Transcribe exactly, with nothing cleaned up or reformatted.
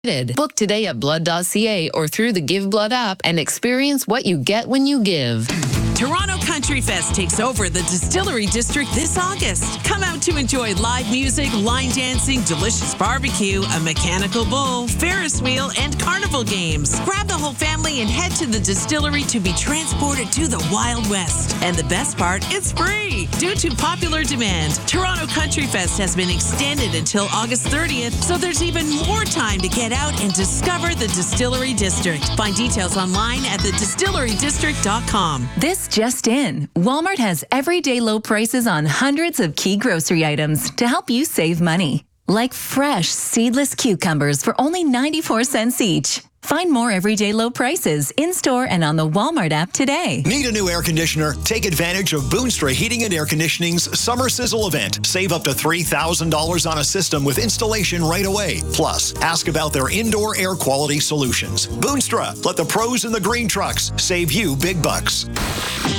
Book today at blood dot c a or through the Give Blood app and experience what you get when you give. Toronto Country Fest takes over the Distillery District this August. Come out to enjoy live music, line dancing, delicious barbecue, a mechanical bull, Ferris wheel, and carnival games. Grab the whole family and head to the distillery to be transported to the Wild West. And the best part, it's free. Due to popular demand, Toronto Country Fest has been extended until August thirtieth, so there's even more time to get out and discover the Distillery District. Find details online at the distillery district dot com. This just in. Walmart has everyday low prices on hundreds of key grocery items to help you save money. Like fresh, seedless cucumbers for only ninety-four cents each. Find more everyday low prices in-store and on the Walmart app today. Need a new air conditioner? Take advantage of Boonstra Heating and Air Conditioning's Summer Sizzle event. Save up to three thousand dollars on a system with installation right away. Plus, ask about their indoor air quality solutions. Boonstra, let the pros in the green trucks save you big bucks.